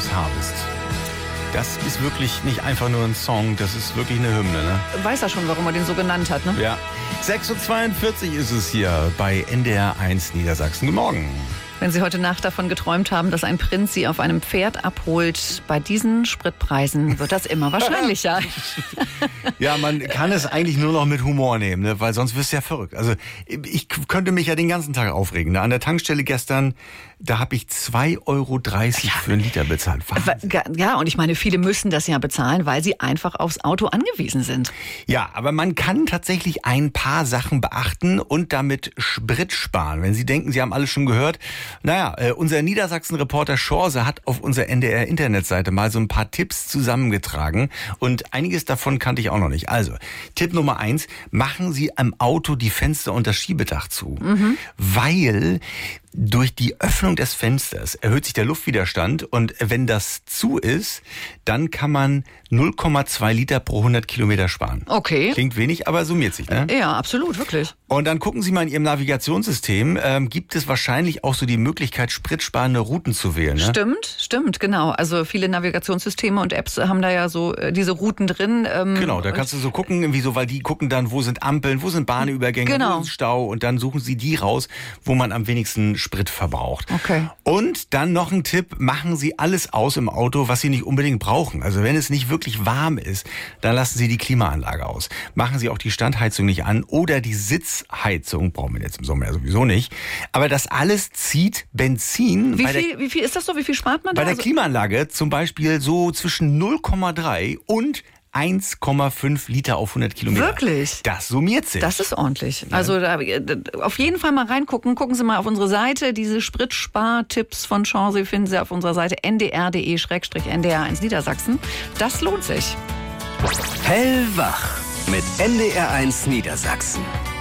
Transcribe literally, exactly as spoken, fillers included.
James Harvest. Das ist wirklich nicht einfach nur ein Song, das ist wirklich eine Hymne, ne? Weiß er schon, warum er den so genannt hat, ne? Ja. sechs Uhr zweiundvierzig ist es hier bei N D R eins Niedersachsen. Guten Morgen. Wenn Sie heute Nacht davon geträumt haben, dass ein Prinz Sie auf einem Pferd abholt, bei diesen Spritpreisen wird das immer wahrscheinlicher. Ja, man kann es eigentlich nur noch mit Humor nehmen, ne? Weil sonst wirst du ja verrückt. Also ich könnte mich ja den ganzen Tag aufregen. Ne? An der Tankstelle gestern, da habe ich zwei Euro dreißig ja. für einen Liter bezahlt. Wahnsinn. Ja, und ich meine, viele müssen das ja bezahlen, weil sie einfach aufs Auto angewiesen sind. Ja, aber man kann tatsächlich ein paar Sachen beachten und damit Sprit sparen. Wenn Sie denken, Sie haben alles schon gehört. Naja, äh, unser Niedersachsen-Reporter Schorse hat auf unserer N D R-Internetseite mal so ein paar Tipps zusammengetragen. Und einiges davon kannte ich auch noch nicht. Also, Tipp Nummer eins, machen Sie am Auto die Fenster und das Schiebedach zu. Mhm. Weil durch die Öffnung des Fensters erhöht sich der Luftwiderstand und wenn das zu ist, dann kann man null Komma zwei Liter pro hundert Kilometer sparen. Okay. Klingt wenig, aber summiert sich, ne? Ja, absolut, wirklich. Und dann gucken Sie mal in Ihrem Navigationssystem, ähm, gibt es wahrscheinlich auch so die Möglichkeit, spritsparende Routen zu wählen, ne? Stimmt, stimmt, genau. Also viele Navigationssysteme und Apps haben da ja so äh, diese Routen drin. Ähm, genau, da kannst du so gucken, irgendwie so, weil die gucken dann, wo sind Ampeln, wo sind Bahnübergänge, genau. wo ist Stau und dann suchen Sie die raus, wo man am wenigsten Sprit verbraucht. Okay. Und dann noch ein Tipp, machen Sie alles aus im Auto, was Sie nicht unbedingt brauchen. Also wenn es nicht wirklich warm ist, dann lassen Sie die Klimaanlage aus. Machen Sie auch die Standheizung nicht an oder die Sitzheizung, brauchen wir jetzt im Sommer ja sowieso nicht. Aber das alles zieht Benzin. Wie bei viel, der, wie viel ist das so? Wie viel spart man da? Bei der also Klimaanlage zum Beispiel so zwischen null Komma drei und eins Komma fünf Liter auf hundert Kilometer. Wirklich? Das summiert sich. Das ist ordentlich. Ja. Also da, auf jeden Fall mal reingucken. Gucken Sie mal auf unsere Seite. Diese Spritspartipps von Chance finden Sie auf unserer Seite n d r punkt d e slash n d r eins Niedersachsen. Das lohnt sich. Hellwach mit N D R eins Niedersachsen.